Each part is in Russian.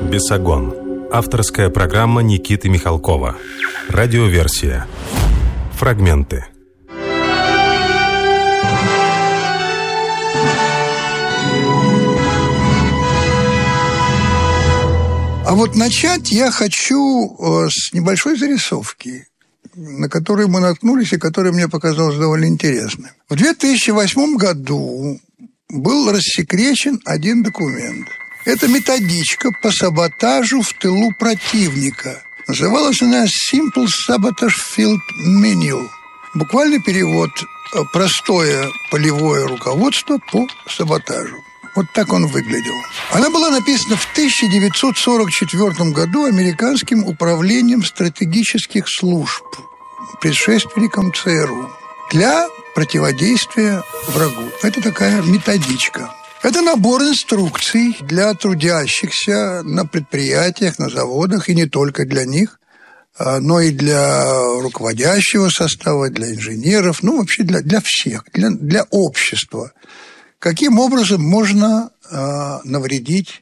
Бесогон. Авторская программа Никиты Михалкова. Радиоверсия. Фрагменты. А вот начать я хочу с небольшой зарисовки, на которую мы наткнулись и которая мне показалась довольно интересной. В 2008 году был рассекречен один документ. Это методичка по саботажу в тылу противника. Называлась она «Simple Sabotage Field Manual». Буквальный перевод – простое полевое руководство по саботажу. Вот так он выглядел. Она была написана в 1944 году американским управлением стратегических служб, предшественником ЦРУ, для противодействия врагу. Это такая методичка. Это набор инструкций для трудящихся на предприятиях, на заводах, и не только для них, но и для руководящего состава, для инженеров, ну, вообще для всех, для общества. Каким образом можно навредить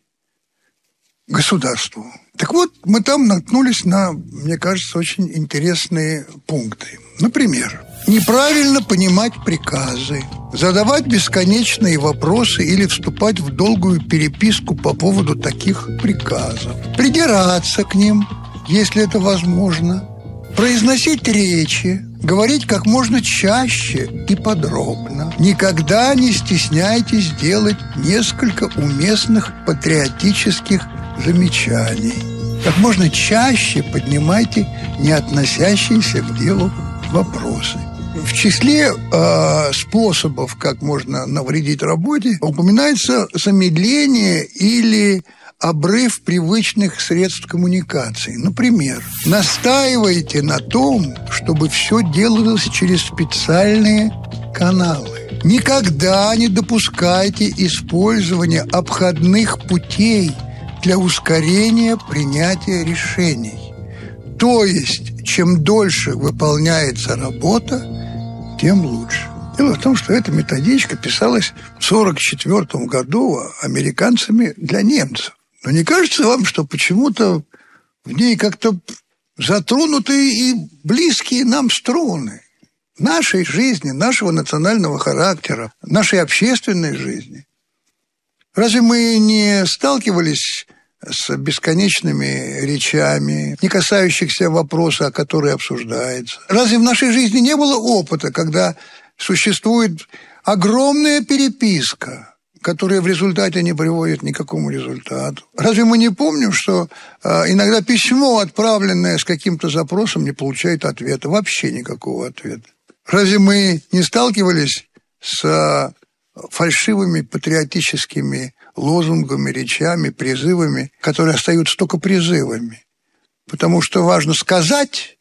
государству? Так вот, мы там наткнулись на, мне кажется, очень интересные пункты. Например, неправильно понимать приказы, задавать бесконечные вопросы или вступать в долгую переписку по поводу таких приказов, придираться к ним, если это возможно, произносить речи, говорить как можно чаще и подробно. Никогда не стесняйтесь делать несколько уместных патриотических замечаний. Как можно чаще поднимайте не относящиеся к делу вопросы. В числе способов, как можно навредить работе, упоминается замедление или обрыв привычных средств коммуникации. Например, настаивайте на том, чтобы все делалось через специальные каналы. Никогда не допускайте использования обходных путей для ускорения принятия решений. То есть, чем дольше выполняется работа, тем лучше. Дело в том, что эта методичка писалась в 1944 году американцами для немцев. Но не кажется вам, что почему-то в ней как-то затронуты и близкие нам струны нашей жизни, нашего национального характера, нашей общественной жизни? Разве мы не сталкивались с бесконечными речами, не касающихся вопроса, который обсуждается? Разве в нашей жизни не было опыта, когда существует огромная переписка, которая в результате не приводит ни к какому результату? Разве мы не помним, что иногда письмо, отправленное с каким-то запросом, не получает ответа, вообще никакого ответа? Разве мы не сталкивались с фальшивыми патриотическими лозунгами, речами, призывами, которые остаются только призывами? Потому что важно сказать,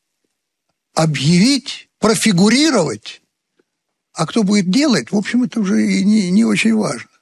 объявить, профигурировать, а кто будет делать, в общем, это уже и не очень важно.